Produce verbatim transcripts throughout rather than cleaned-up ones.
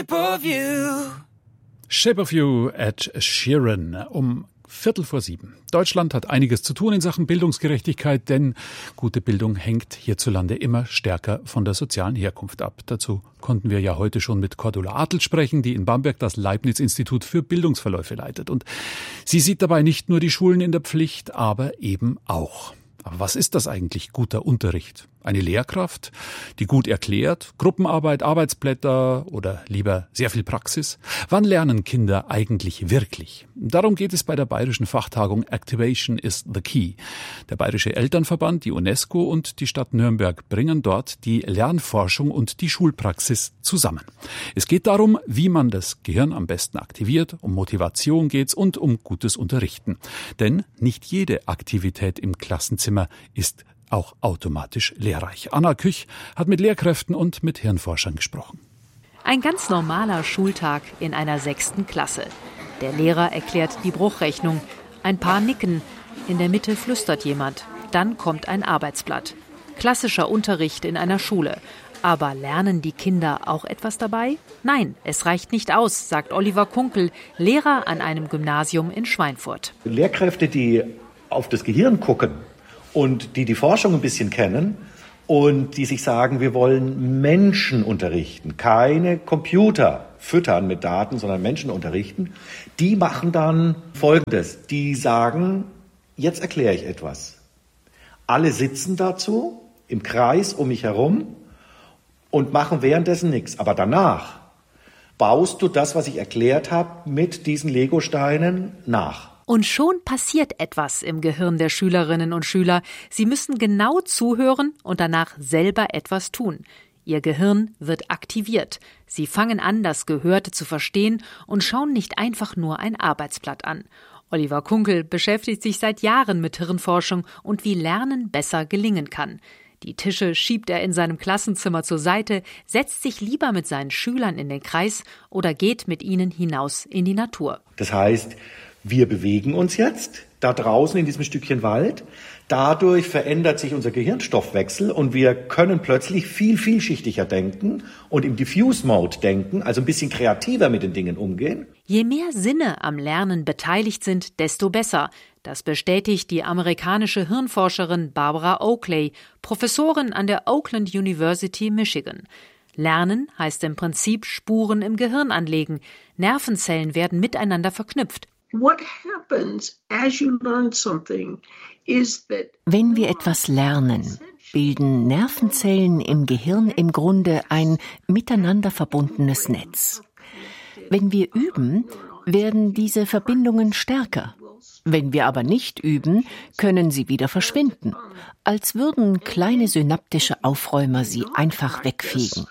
Shape of You, Ed Sheeran, um Viertel vor sieben. Deutschland hat einiges zu tun in Sachen Bildungsgerechtigkeit, denn gute Bildung hängt hierzulande immer stärker von der sozialen Herkunft ab. Dazu konnten wir ja heute schon mit Cordula Adl sprechen, die in Bamberg das Leibniz-Institut für Bildungsverläufe leitet. Und sie sieht dabei nicht nur die Schulen in der Pflicht, aber eben auch. Aber was ist das eigentlich, guter Unterricht? Eine Lehrkraft, die gut erklärt, Gruppenarbeit, Arbeitsblätter oder lieber sehr viel Praxis? Wann lernen Kinder eigentlich wirklich? Darum geht es bei der Bayerischen Fachtagung Activation is the Key. Der Bayerische Elternverband, die UNESCO und die Stadt Nürnberg bringen dort die Lernforschung und die Schulpraxis zusammen. Es geht darum, wie man das Gehirn am besten aktiviert, um Motivation geht's und um gutes Unterrichten. Denn nicht jede Aktivität im Klassenzimmer ist auch automatisch lehrreich. Anna Küch hat mit Lehrkräften und mit Hirnforschern gesprochen. Ein ganz normaler Schultag in einer sechsten Klasse. Der Lehrer erklärt die Bruchrechnung. Ein paar nicken. In der Mitte flüstert jemand. Dann kommt ein Arbeitsblatt. Klassischer Unterricht in einer Schule. Aber lernen die Kinder auch etwas dabei? Nein, es reicht nicht aus, sagt Oliver Kunkel, Lehrer an einem Gymnasium in Schweinfurt. Lehrkräfte, die auf das Gehirn gucken und die die Forschung ein bisschen kennen und die sich sagen, wir wollen Menschen unterrichten, keine Computer füttern mit Daten, sondern Menschen unterrichten, die machen dann Folgendes. Die sagen, jetzt erkläre ich etwas. Alle sitzen dazu im Kreis um mich herum und machen währenddessen nichts. Aber danach baust du das, was ich erklärt habe, mit diesen Legosteinen nach. Und schon passiert etwas im Gehirn der Schülerinnen und Schüler. Sie müssen genau zuhören und danach selber etwas tun. Ihr Gehirn wird aktiviert. Sie fangen an, das Gehörte zu verstehen und schauen nicht einfach nur ein Arbeitsblatt an. Oliver Kunkel beschäftigt sich seit Jahren mit Hirnforschung und wie Lernen besser gelingen kann. Die Tische schiebt er in seinem Klassenzimmer zur Seite, setzt sich lieber mit seinen Schülern in den Kreis oder geht mit ihnen hinaus in die Natur. Das heißt, wir bewegen uns jetzt da draußen in diesem Stückchen Wald. Dadurch verändert sich unser Gehirnstoffwechsel und wir können plötzlich viel vielschichtiger denken und im Diffuse-Mode denken, also ein bisschen kreativer mit den Dingen umgehen. Je mehr Sinne am Lernen beteiligt sind, desto besser. Das bestätigt die amerikanische Hirnforscherin Barbara Oakley, Professorin an der Oakland University, Michigan. Lernen heißt im Prinzip Spuren im Gehirn anlegen. Nervenzellen werden miteinander verknüpft. Wenn wir etwas lernen, bilden Nervenzellen im Gehirn im Grunde ein miteinander verbundenes Netz. Wenn wir üben, werden diese Verbindungen stärker. Wenn wir aber nicht üben, können sie wieder verschwinden, als würden kleine synaptische Aufräumer sie einfach wegfegen.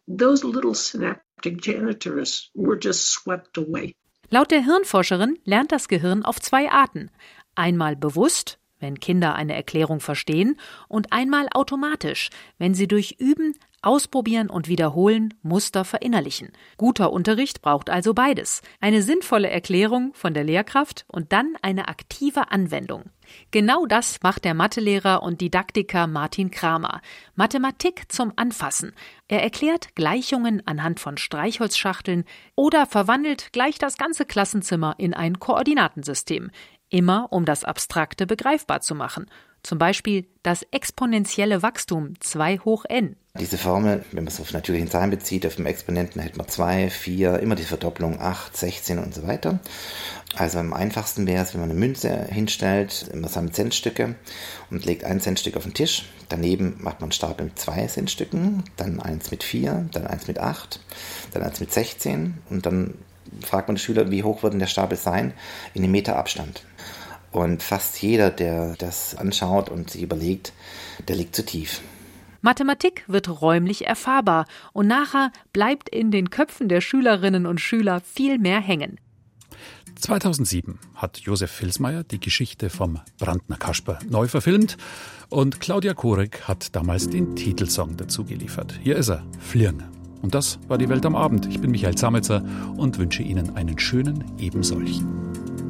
Laut der Hirnforscherin lernt das Gehirn auf zwei Arten. Einmal bewusst, wenn Kinder eine Erklärung verstehen, und einmal automatisch, wenn sie durch Üben, Ausprobieren und Wiederholen Muster verinnerlichen. Guter Unterricht braucht also beides. Eine sinnvolle Erklärung von der Lehrkraft und dann eine aktive Anwendung. Genau das macht der Mathelehrer und Didaktiker Martin Kramer. Mathematik zum Anfassen. Er erklärt Gleichungen anhand von Streichholzschachteln oder verwandelt gleich das ganze Klassenzimmer in ein Koordinatensystem. Immer um das Abstrakte begreifbar zu machen. Zum Beispiel das exponentielle Wachstum zwei hoch n. Diese Formel, wenn man es auf natürlichen Zahlen bezieht, auf dem Exponenten hält man zwei, vier, immer die Verdopplung acht, sechzehn und so weiter. Also am einfachsten wäre es, wenn man eine Münze hinstellt, immer sammelt Centstücke und legt ein Centstück auf den Tisch. Daneben macht man einen Stapel mit zwei Centstücken, dann eins mit vier, dann eins mit acht, dann eins mit sechzehn und dann fragt man die Schüler, wie hoch wird denn der Stapel sein in einem Meter Abstand. Und fast jeder, der das anschaut und sich überlegt, der liegt zu tief. Mathematik wird räumlich erfahrbar und nachher bleibt in den Köpfen der Schülerinnen und Schüler viel mehr hängen. zweitausendsieben hat Josef Vilsmeier die Geschichte vom Brandner Kasper neu verfilmt und Claudia Korek hat damals den Titelsong dazu geliefert. Hier ist er, Flirn. Und das war die Welt am Abend. Ich bin Michael Zametzer und wünsche Ihnen einen schönen Ebensolchen.